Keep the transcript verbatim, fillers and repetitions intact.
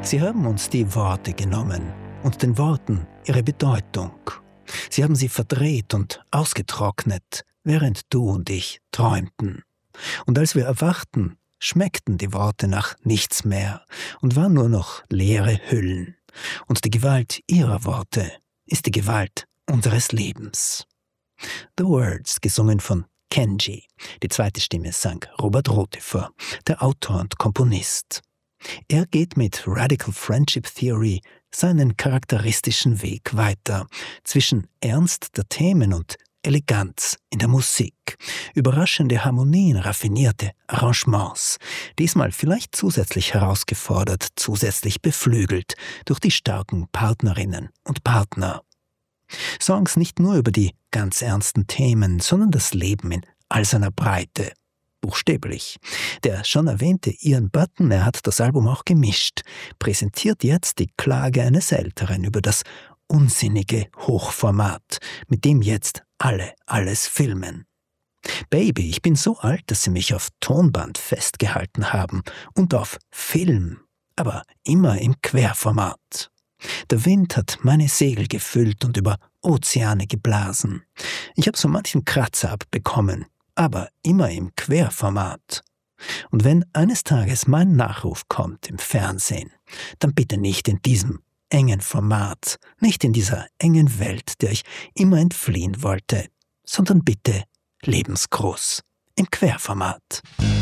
Sie haben uns die Worte genommen und den Worten ihre Bedeutung. Sie haben sie verdreht und ausgetrocknet, während du und ich träumten. Und als wir erwachten, schmeckten die Worte nach nichts mehr und waren nur noch leere Hüllen. Und die Gewalt ihrer Worte ist die Gewalt unseres Lebens. The Words, gesungen von Kenji. Die zweite Stimme sang Robert Rotefer, der Autor und Komponist. Er geht mit Radical Friendship Theory seinen charakteristischen Weg weiter, zwischen Ernst der Themen und Eleganz in der Musik, überraschende Harmonien, raffinierte Arrangements, diesmal vielleicht zusätzlich herausgefordert, zusätzlich beflügelt durch die starken Partnerinnen und Partner. Songs nicht nur über die ganz ernsten Themen, sondern das Leben in all seiner Breite. Buchstäblich. Der schon erwähnte Ian Button, er hat das Album auch gemischt, präsentiert jetzt die Klage eines Älteren über das unsinnige Hochformat, mit dem jetzt alle alles filmen. Baby, ich bin so alt, dass sie mich auf Tonband festgehalten haben und auf Film, aber immer im Querformat. Der Wind hat meine Segel gefüllt und über Ozeane geblasen. Ich habe so manchen Kratzer abbekommen, aber immer im Querformat. Und wenn eines Tages mein Nachruf kommt im Fernsehen, dann bitte nicht in diesem engen Format, nicht in dieser engen Welt, der ich immer entfliehen wollte, sondern bitte lebensgroß im Querformat.